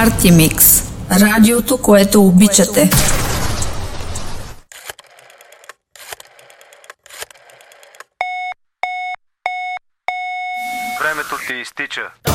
Party Mix. Радиото, което обичате. Времето ти изтича.